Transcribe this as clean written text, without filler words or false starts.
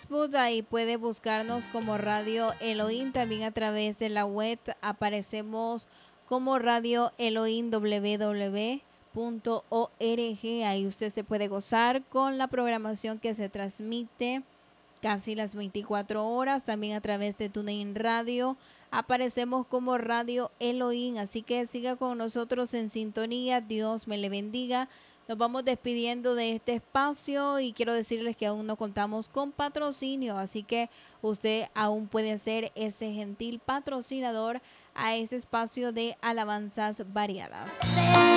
Facebook, ahí puede buscarnos como Radio Elohim. También a través de la web aparecemos como Radio Elohim www.org. Ahí usted se puede gozar con la programación que se transmite casi las 24 horas. También a través de TuneIn Radio aparecemos como Radio Elohim. Así que siga con nosotros en sintonía. Dios me le bendiga. Nos vamos despidiendo de este espacio y quiero decirles que aún no contamos con patrocinio, así que usted aún puede ser ese gentil patrocinador a este espacio de alabanzas variadas.